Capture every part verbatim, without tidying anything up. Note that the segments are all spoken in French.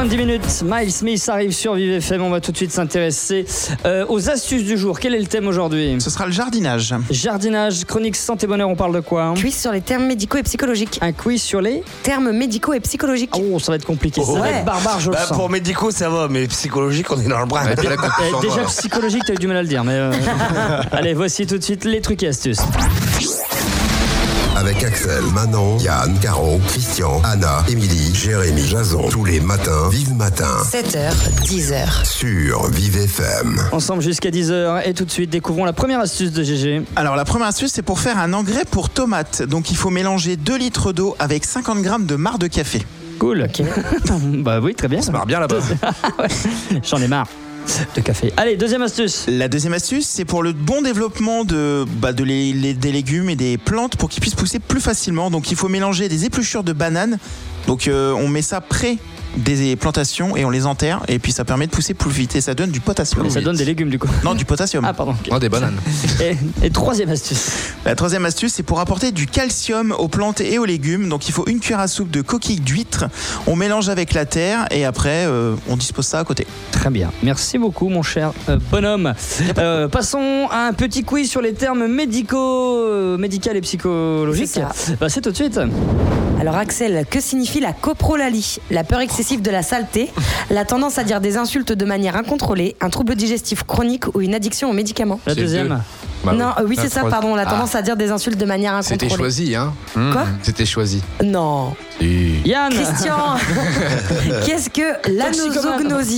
moins de dix minutes, Miles Smith arrive sur Vive F M. On va tout de suite s'intéresser euh, aux astuces du jour. Quel est le thème aujourd'hui ? Ce sera le jardinage. Jardinage, chronique santé bonheur, on parle de quoi ? Quiz sur les termes médicaux et psychologiques. Un quiz sur les termes médicaux et psychologiques. Oh, ça va être compliqué. Oh, ça ouais. va être barbare, je bah, le sens. Pour médicaux, ça va, mais psychologique, on est dans le bras. Ouais, euh, déjà psychologique, t'as eu du mal à le dire, mais euh... allez, voici tout de suite les trucs et astuces. Avec Axel, Manon, Yann, Caro, Christian, Anna, Émilie, Jérémy, Jason. Tous les matins, Vive Matin. sept heures, dix heures. Sur Vive F M. Ensemble jusqu'à dix heures. Et tout de suite, découvrons la première astuce de G G. Alors, la première astuce, c'est pour faire un engrais pour tomates. Donc, il faut mélanger deux litres d'eau avec cinquante grammes de marc de café. Cool. Ok. Bah oui, très bien. Ça marche bien là-bas. Ouais. J'en ai marre de café. Allez, deuxième astuce. La deuxième astuce, c'est pour le bon développement de, bah, de les, les, des légumes et des plantes pour qu'ils puissent pousser plus facilement. Donc, il faut mélanger des épluchures de bananes. Donc, euh, on met ça près des plantations et on les enterre. Et puis, ça permet de pousser plus vite et ça donne du potassium. Et ça donne des légumes du coup. Non, du potassium. Ah, pardon. Okay. Oh, des bananes. Et, et troisième astuce. La troisième astuce, c'est pour apporter du calcium aux plantes et aux légumes. Donc, il faut une cuillère à soupe de coquilles d'huîtres. On mélange avec la terre et après, euh, on dispose ça à côté. Très bien. Merci beaucoup, mon cher euh, bonhomme. Euh, passons à un petit quiz sur les termes médicaux, euh, médicaux et psychologiques. C'est ça. Bah, c'est tout de suite. Alors Axel, que signifie la coprolalie ? La peur excessive de la saleté, la tendance à dire des insultes de manière incontrôlée, un trouble digestif chronique ou une addiction aux médicaments ? La C'est deuxième. Bah non, oui, euh, oui c'est ça, pardon, la tendance ah. à dire des insultes de manière incontrôlée. C'était choisi, hein. Quoi ? C'était choisi. Non. Et... Yann. Christian, qu'est-ce que l'anosognosie ?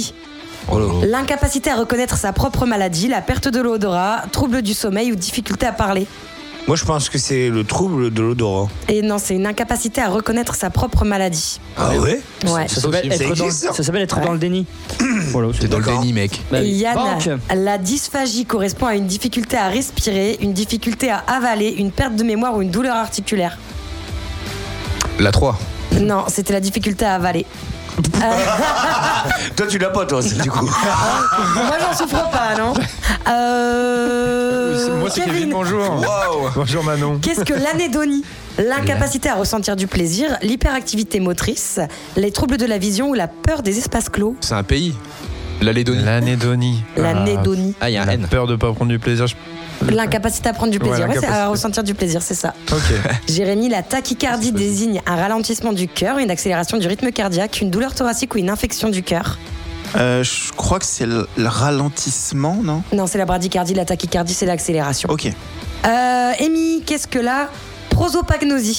Oh là là. L'incapacité à reconnaître sa propre maladie, la perte de l'odorat, trouble du sommeil ou difficulté à parler. Moi, je pense que c'est le trouble de l'odorat. Et non, c'est une incapacité à reconnaître sa propre maladie. Ah ouais ? Ouais. Ça s'appelle Ça être, dans, existe, ça. ça s'appelle être dans le déni. Voilà, T'es dans le D'accord. déni, mec. Bah, Et Yann, banque. la dysphagie correspond à une difficulté à respirer, une difficulté à avaler, une perte de mémoire ou une douleur articulaire. La trois. Non, c'était la difficulté à avaler. Toi, tu l'as pas, toi, c'est du coup. Moi, j'en souffre pas, non euh... Moi, c'est Kevin, bonjour. Waouh. Bonjour Manon. Qu'est-ce que l'anédonie ? L'incapacité à ressentir du plaisir, l'hyperactivité motrice, les troubles de la vision ou la peur des espaces clos. C'est un pays. La Lédonie. L'anédonie. L'anédonie. Ah, il y a un La N. peur de pas prendre du plaisir. je- L'incapacité à prendre du plaisir, Ouais, ouais, c'est à l'incapacité. ressentir du plaisir, c'est ça. Ok. Jérémy, la tachycardie désigne un ralentissement du cœur, une accélération du rythme cardiaque, une douleur thoracique ou une infection du cœur. Euh, je crois que c'est le, le ralentissement, non ? Non, c'est la bradycardie, la tachycardie, c'est l'accélération. Ok. Euh, Amy, qu'est-ce que la prosopagnosie ?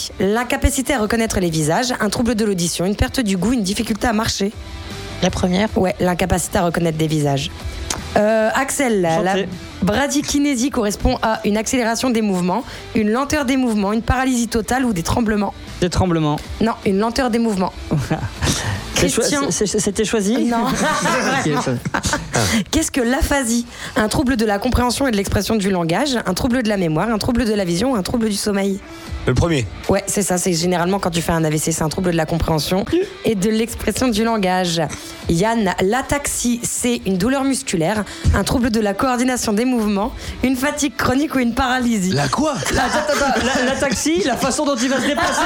L'incapacité à reconnaître les visages, un trouble de l'audition, une perte du goût, une difficulté à marcher. La première. Ouais, l'incapacité à reconnaître des visages. Euh, Axel, la, la Chanté. bradykinésie correspond à une accélération des mouvements, une lenteur des mouvements, une paralysie totale ou des tremblements. Des tremblements. Non, une lenteur des mouvements. C'est choi- Christian. c'est- c'est- C'était choisi ? Non. Ok, ça- Qu'est-ce que l'aphasie ? Un trouble de la compréhension et de l'expression du langage, un trouble de la mémoire, un trouble de la vision, un trouble du sommeil. Le premier. Ouais, c'est ça, c'est généralement quand tu fais un A V C, c'est un trouble de la compréhension et de l'expression du langage. Yann, l'ataxie, c'est une douleur musculaire, un trouble de la coordination des mouvements, une fatigue chronique ou une paralysie. La quoi ? La, attends, attends, la, la taxi, la façon dont il va se déplacer.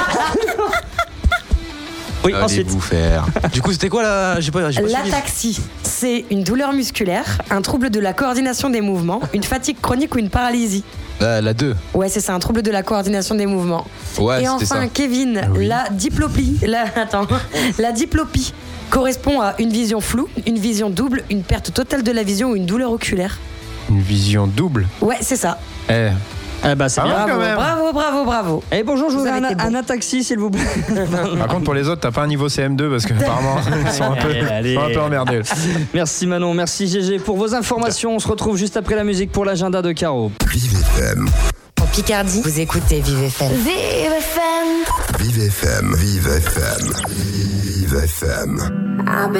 Oui, ensuite. Allez-vous faire. Du coup, c'était quoi là ? J'ai pas, j'ai pas suivi. L'ataxie, c'est une douleur musculaire, un trouble de la coordination des mouvements, une fatigue chronique ou une paralysie. La, la deux. Ouais, c'est ça, un trouble de la coordination des mouvements. Ouais, Et c'était enfin, ça. Kevin, la diplopie, la, attends, la diplopie correspond à une vision floue, une vision double, une perte totale de la vision ou une douleur oculaire. Une vision double. Ouais, c'est ça. Eh. Eh ben, c'est Ah bien. ouais, Bravo, quand même. bravo, bravo, bravo. Eh bonjour, je Vous voudrais avez un, été bon. un taxi, s'il vous plaît. Par contre, pour les autres, t'as pas un niveau C M deux parce que apparemment, ils sont un peu, Allez, allez. ils sont un peu emmerdés. Merci Manon, merci G G pour vos informations. On se retrouve juste après la musique pour l'agenda de Caro. Vive F M. En Picardie, vous écoutez Vive F M. Vive F M. Vive F M. Vive F M. Vive F M. I've been